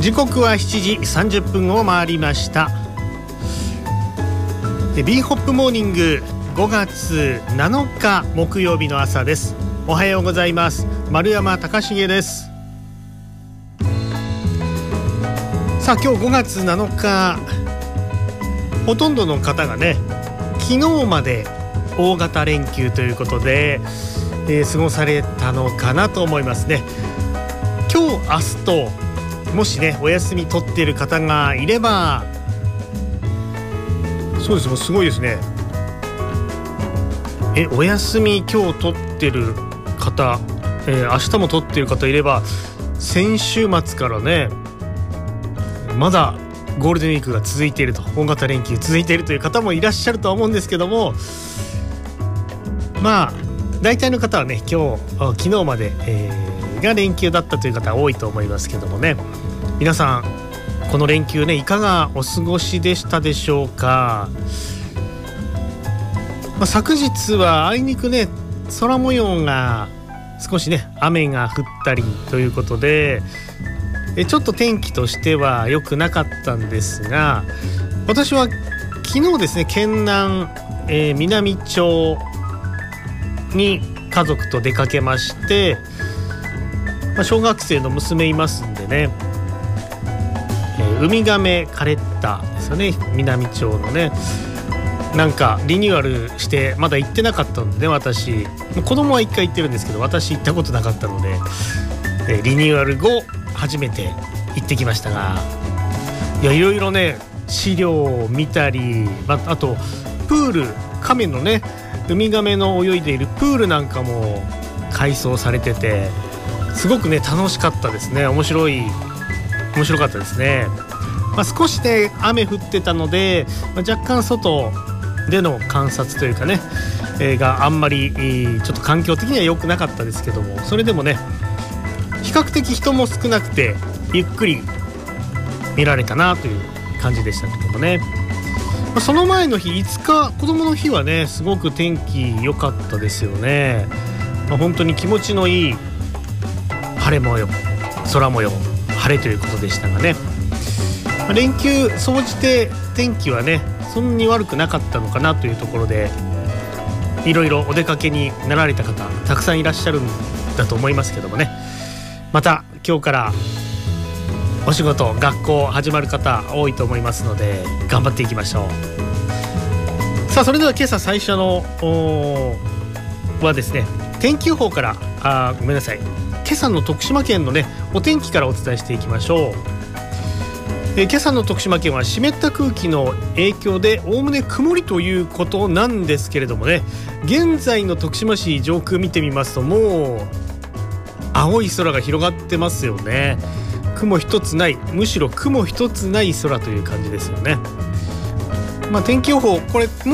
時刻は7時30分を回りました。B ホップモーニング5月7日木曜日の朝です。おはようございます。丸山貴重です。さあ今日5月7日、ほとんどの方がね昨日まで大型連休ということで、過ごされたのかなと思いますね。今日明日ともしねお休み取っている方がいれば、そうです、もうすごいですね。お休み今日取ってる方、明日も取ってる方いれば、先週末からねまだゴールデンウィークが続いていると、大型連休続いているという方もいらっしゃるとは思うんですけども、まあ大体の方はね昨日まで、が連休だったという方多いと思いますけどもね、皆さんこの連休ねいかがお過ごしでしたでしょうか。昨日はあいにくね空模様が少しね雨が降ったりということで、ちょっと天気としては良くなかったんですが、私は昨日ですね県南、南町に家族と出かけまして、小学生の娘いますんでね、ウミガメカレッタですよね、南町のね、なんかリニューアルしてまだ行ってなかったのでね、私子供は1回行ってるんですけど私行ったことなかったので、リニューアル後初めて行ってきましたが、いろいろね資料を見たり、あとプール、亀のねウミガメの泳いでいるプールなんかも改装されてて、すごくね楽しかったですね。面白かったですね。少しね雨降ってたので、若干外での観察というかね、があんまりちょっと環境的には良くなかったですけども、それでもね比較的人も少なくてゆっくり見られたなという感じでしたけどもね。その前の日5日子供の日はねすごく天気良かったですよね。本当に気持ちのいい晴れ模様、空模様、晴れということでしたがね、連休総じて天気はねそんなに悪くなかったのかなというところで、いろいろお出かけになられた方たくさんいらっしゃるんだと思いますけどもね、また今日からお仕事学校始まる方多いと思いますので頑張っていきましょう。さあそれでは今朝最初のはですね、天気予報からごめんなさい、今朝の徳島県のねお天気からお伝えしていきましょう。今朝の徳島県は湿った空気の影響でおおむね曇りということなんですけれどもね、現在の徳島市上空見てみますと、もう青い空が広がってますよね。雲一つない、むしろ雲一つない空という感じですよね。天気予報これ